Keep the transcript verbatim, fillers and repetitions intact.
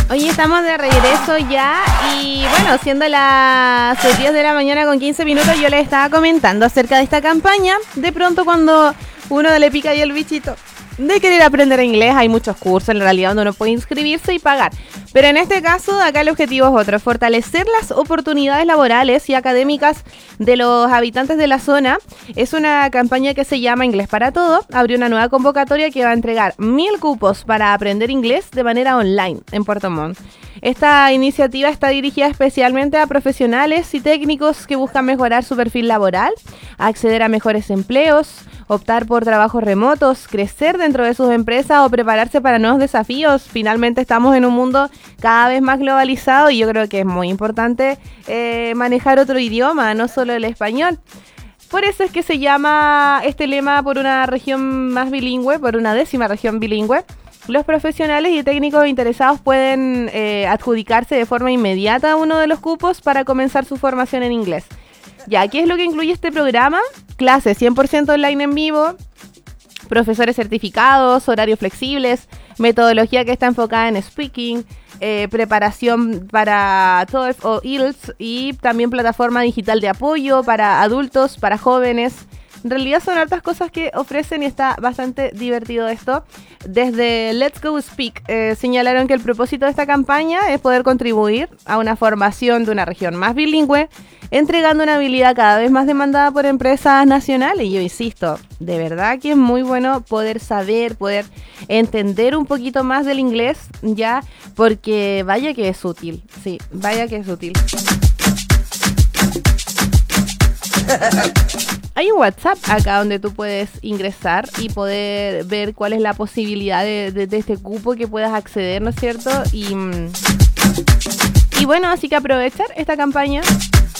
Oye, estamos de regreso ya y bueno, siendo las diez de la mañana con quince minutos, yo les estaba comentando acerca de esta campaña. De pronto cuando uno le pica ahí el bichito de querer aprender inglés, hay muchos cursos en realidad donde uno puede inscribirse y pagar. Pero en este caso, acá el objetivo es otro, fortalecer las oportunidades laborales y académicas de los habitantes de la zona. Es una campaña que se llama Inglés para Todo. Abrió una nueva convocatoria que va a entregar mil cupos para aprender inglés de manera online en Puerto Montt. Esta iniciativa está dirigida especialmente a profesionales y técnicos que buscan mejorar su perfil laboral, acceder a mejores empleos, optar por trabajos remotos, crecer dentro de sus empresas o prepararse para nuevos desafíos. Finalmente estamos en un mundo cada vez más globalizado y yo creo que es muy importante eh, manejar otro idioma, no solo el español. Por eso es que se llama este lema por una región más bilingüe, por una décima región bilingüe. Los profesionales y técnicos interesados pueden eh, adjudicarse de forma inmediata a uno de los cupos para comenzar su formación en inglés. Ya, ¿qué es lo que incluye este programa? Clases cien por ciento online en vivo, profesores certificados, horarios flexibles, metodología que está enfocada en speaking, eh, preparación para TOEFL o I E L T S y también plataforma digital de apoyo para adultos, para jóvenes. En realidad son hartas cosas que ofrecen y está bastante divertido esto. Desde Let's Go Speak eh, señalaron que el propósito de esta campaña es poder contribuir a una formación de una región más bilingüe, entregando una habilidad cada vez más demandada por empresas nacionales. Y yo insisto, de verdad que es muy bueno poder saber, poder entender un poquito más del inglés, ya, porque vaya que es útil, sí, vaya que es útil. Hay un WhatsApp acá donde tú puedes ingresar y poder ver cuál es la posibilidad de, de, de este cupo que puedas acceder, ¿no es cierto? Y, y bueno, así que aprovechar esta campaña.